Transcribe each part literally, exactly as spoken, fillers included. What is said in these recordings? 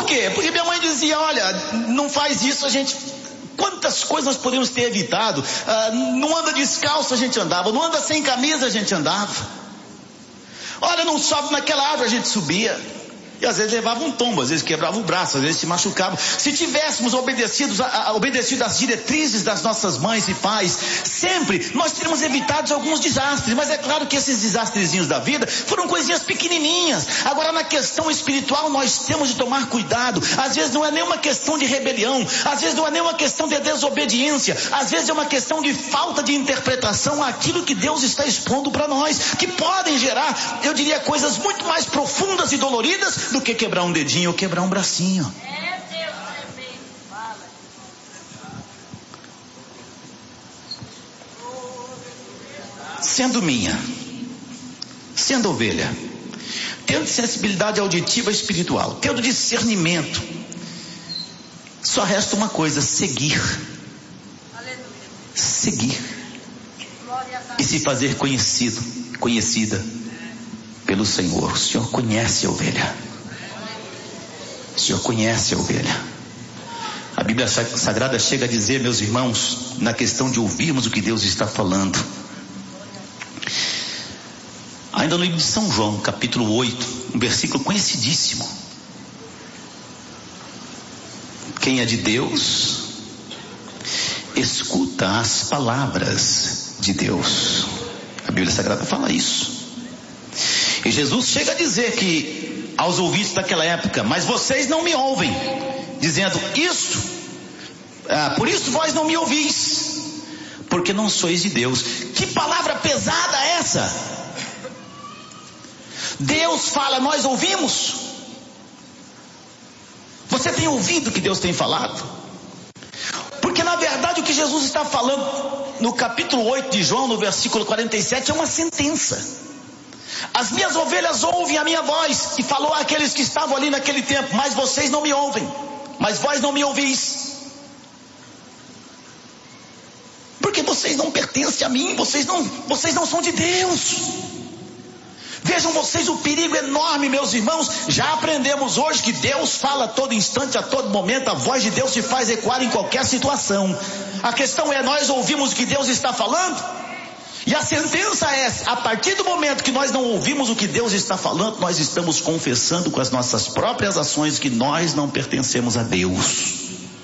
quê? Porque minha mãe dizia, olha, não faz isso, a gente... Quantas coisas nós podemos ter evitado? Ah, não anda descalço, a gente andava. Não anda sem camisa, a gente andava. Olha, não sobe naquela árvore, a gente subia. E às vezes levava um tombo, às vezes quebrava o braço, às vezes se machucava. Se tivéssemos obedecido, obedecido às diretrizes das nossas mães e pais, sempre nós teríamos evitado alguns desastres. Mas é claro que esses desastrezinhos da vida foram coisinhas pequenininhas. Agora, na questão espiritual, nós temos de tomar cuidado. Às vezes não é nenhuma questão de rebelião, às vezes não é nenhuma questão de desobediência, às vezes é uma questão de falta de interpretação àquilo que Deus está expondo para nós, que podem gerar, eu diria, coisas muito mais profundas e doloridas do que quebrar um dedinho ou quebrar um bracinho. É, Deus também fala. Sendo minha, sendo ovelha, tendo sensibilidade auditiva e espiritual, tendo discernimento, só resta uma coisa: seguir. Aleluia. Seguir. Glória a Deus. E se fazer conhecido, conhecida pelo Senhor. O Senhor conhece a ovelha. O Senhor conhece a ovelha. A Bíblia Sagrada chega a dizer, meus irmãos, na questão de ouvirmos o que Deus está falando. Ainda no livro de São João, capítulo oito, um versículo conhecidíssimo. Quem é de Deus, escuta as palavras de Deus. A Bíblia Sagrada fala isso. E Jesus chega a dizer que aos ouvintes daquela época, mas vocês não me ouvem, dizendo isso, ah, por isso vós não me ouvis, porque não sois de Deus. Que palavra pesada é essa? Deus fala, nós ouvimos. Você tem ouvido o que Deus tem falado? Porque na verdade o que Jesus está falando no capítulo oito de João, no versículo quarenta e sete, é uma sentença. As minhas ovelhas ouvem a minha voz, e falou àqueles que estavam ali naquele tempo, mas vocês não me ouvem, mas vós não me ouvis, porque vocês não pertencem a mim, vocês não, vocês não são de Deus. Vejam vocês o perigo enorme, meus irmãos. Já aprendemos hoje que Deus fala a todo instante, a todo momento. A voz de Deus se faz ecoar em qualquer situação. A questão é, nós ouvimos o que Deus está falando? E a sentença é, a partir do momento que nós não ouvimos o que Deus está falando, nós estamos confessando com as nossas próprias ações que nós não pertencemos a Deus.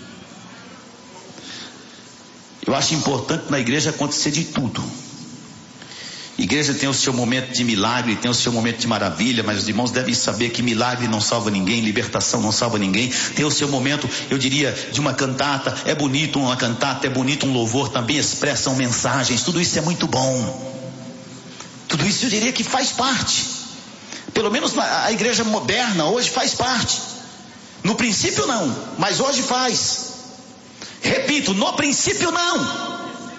Eu acho importante na igreja acontecer de tudo. Igreja tem o seu momento de milagre, tem o seu momento de maravilha, mas os irmãos devem saber que milagre não salva ninguém, libertação não salva ninguém. Tem o seu momento, eu diria, de uma cantata. É bonito uma cantata, é bonito um louvor, também expressam mensagens, tudo isso é muito bom. Tudo isso eu diria que faz parte. Pelo menos na, a igreja moderna hoje faz parte. No princípio não, mas hoje faz. Repito, no princípio não.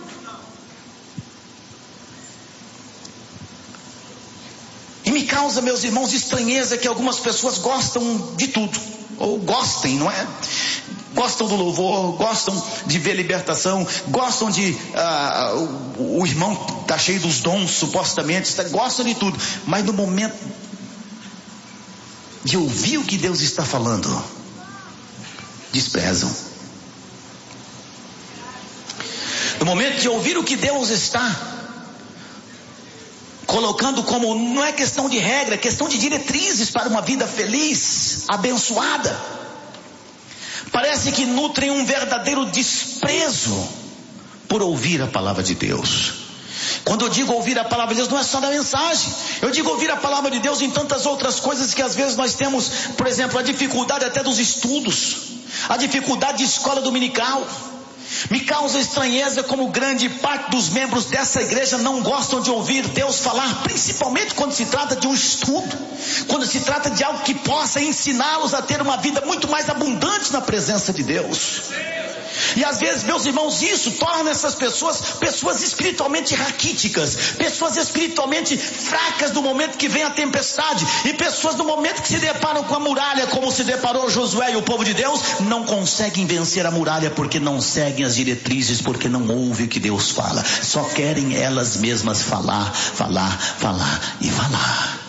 E me causa, meus irmãos, estranheza que algumas pessoas gostam de tudo, ou gostem, não é? Gostam do louvor, gostam de ver libertação, gostam de, ah, o, o irmão está cheio dos dons, supostamente, está, gostam de tudo, mas no momento de ouvir o que Deus está falando, desprezam. No momento de ouvir o que Deus está colocando como, não é questão de regra, é questão de diretrizes para uma vida feliz, abençoada, parece que nutrem um verdadeiro desprezo por ouvir a palavra de Deus. Quando eu digo ouvir a palavra de Deus, não é só na mensagem, eu digo ouvir a palavra de Deus em tantas outras coisas que às vezes nós temos, por exemplo, a dificuldade até dos estudos, a dificuldade de escola dominical. Me causa estranheza como grande parte dos membros dessa igreja não gostam de ouvir Deus falar, principalmente quando se trata de um estudo, quando se trata de algo que possa ensiná-los a ter uma vida muito mais abundante na presença de Deus. E às vezes, meus irmãos, isso torna essas pessoas, pessoas espiritualmente raquíticas, pessoas espiritualmente fracas no momento que vem a tempestade, e pessoas no momento que se deparam com a muralha, como se deparou Josué e o povo de Deus, não conseguem vencer a muralha porque não seguem as diretrizes, porque não ouvem o que Deus fala, só querem elas mesmas falar, falar, falar e falar.